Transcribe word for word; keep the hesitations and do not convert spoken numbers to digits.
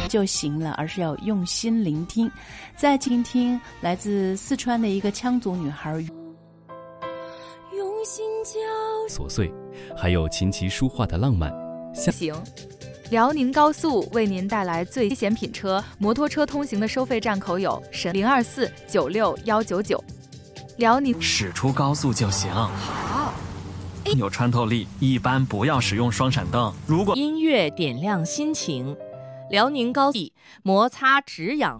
就行了，而是要用心聆听。再听听来自四川的一个羌族女孩， 用心教琐碎，还有琴棋书画的浪漫。 行，辽宁高速为您带来最险品车、摩托车通行的收费站口有神零二四九六幺九九。辽宁驶出高速就行。 好， 有穿透力，一般不要使用双闪灯。如果音乐点亮心情，辽宁高速摩擦止痒。